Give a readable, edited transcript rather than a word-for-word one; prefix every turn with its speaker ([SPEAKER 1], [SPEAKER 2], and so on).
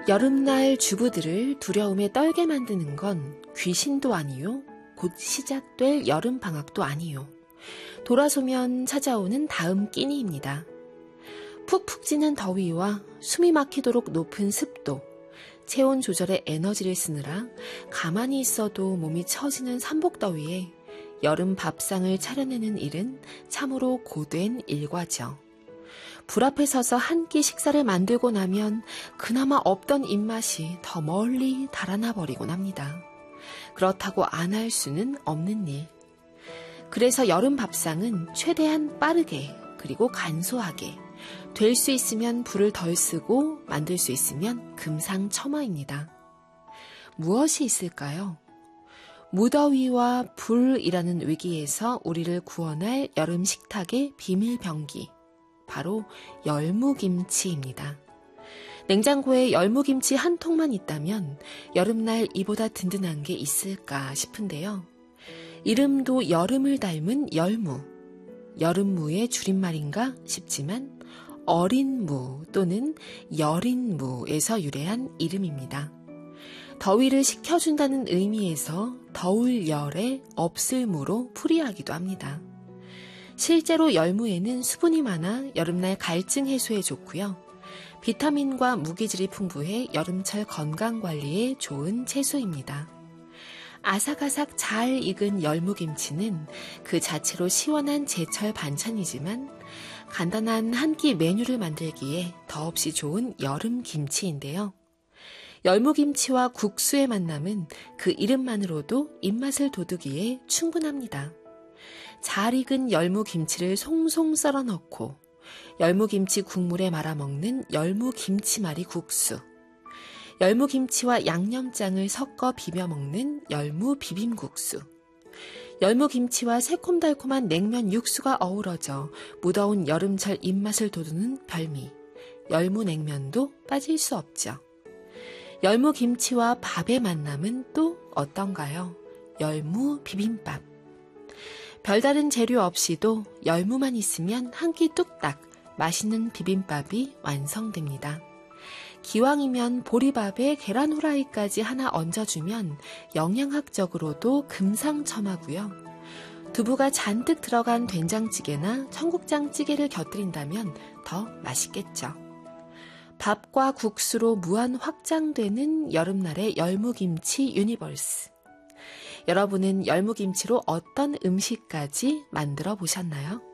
[SPEAKER 1] 여름날 주부들을 두려움에 떨게 만드는 건 귀신도 아니요, 곧 시작될 여름방학도 아니요. 돌아서면 찾아오는 다음 끼니입니다. 푹푹 찌는 더위와 숨이 막히도록 높은 습도, 체온 조절에 에너지를 쓰느라 가만히 있어도 몸이 처지는 삼복더위에 여름 밥상을 차려내는 일은 참으로 고된 일과죠. 불 앞에 서서 한 끼 식사를 만들고 나면 그나마 없던 입맛이 더 멀리 달아나 버리곤 합니다. 그렇다고 안 할 수는 없는 일. 그래서 여름 밥상은 최대한 빠르게 그리고 간소하게, 될 수 있으면 불을 덜 쓰고 만들 수 있으면 금상첨화입니다. 무엇이 있을까요? 무더위와 불이라는 위기에서 우리를 구원할 여름 식탁의 비밀병기, 바로 열무김치입니다. 냉장고에 열무김치 한 통만 있다면 여름날 이보다 든든한 게 있을까 싶은데요. 이름도 여름을 닮은 열무, 여름무의 줄임말인가 싶지만 어린무 또는 여린무에서 유래한 이름입니다. 더위를 식혀준다는 의미에서 더울 열에 없을 무로 풀이하기도 합니다. 실제로 열무에는 수분이 많아 여름날 갈증 해소에 좋고요. 비타민과 무기질이 풍부해 여름철 건강관리에 좋은 채소입니다. 아삭아삭 잘 익은 열무김치는 그 자체로 시원한 제철 반찬이지만 간단한 한 끼 메뉴를 만들기에 더없이 좋은 여름김치인데요. 열무김치와 국수의 만남은 그 이름만으로도 입맛을 돋우기에 충분합니다. 잘 익은 열무김치를 송송 썰어 넣고 열무김치 국물에 말아먹는 열무김치말이 국수, 열무김치와 양념장을 섞어 비벼 먹는 열무비빔국수, 열무김치와 새콤달콤한 냉면 육수가 어우러져 무더운 여름철 입맛을 돋우는 별미, 열무냉면도 빠질 수 없죠. 열무김치와 밥의 만남은 또 어떤가요? 열무비빔밥. 별다른 재료 없이도 열무만 있으면 한 끼 뚝딱 맛있는 비빔밥이 완성됩니다. 기왕이면 보리밥에 계란 후라이까지 하나 얹어주면 영양학적으로도 금상첨화고요. 두부가 잔뜩 들어간 된장찌개나 청국장찌개를 곁들인다면 더 맛있겠죠. 밥과 국수로 무한 확장되는 여름날의 열무김치 유니버스. 여러분은 열무김치로 어떤 음식까지 만들어 보셨나요?